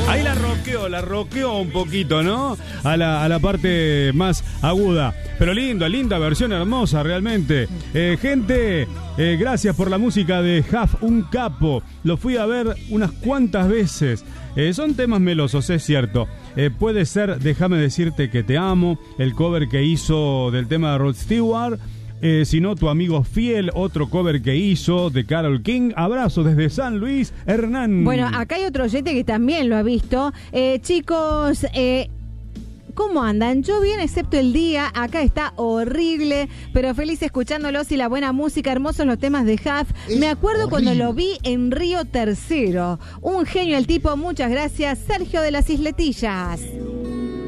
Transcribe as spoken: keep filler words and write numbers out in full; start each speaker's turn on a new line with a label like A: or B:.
A: Ahí la rockeó, la rockeó un poquito, ¿no? A la, a la parte más aguda. Pero linda, linda versión, hermosa realmente. Eh, gente, eh, gracias por la música de Huff, un capo. Lo fui a ver unas cuantas veces. Eh, son temas melosos, es cierto. Eh, puede ser Déjame decirte que te amo, el cover que hizo del tema de Rod Stewart. Eh, si no, Tu amigo fiel, otro cover que hizo de Carole King. Abrazo desde San Luis, Hernán.
B: Bueno, acá hay otro oyente que también lo ha visto. Eh, chicos, eh, ¿cómo andan? Yo bien, excepto el día. Acá está horrible, pero feliz escuchándolos y la buena música. Hermosos los temas de Huff. Me acuerdo horrible cuando lo vi en Río Tercero. Un genio el tipo. Muchas gracias, Sergio de las Isletillas.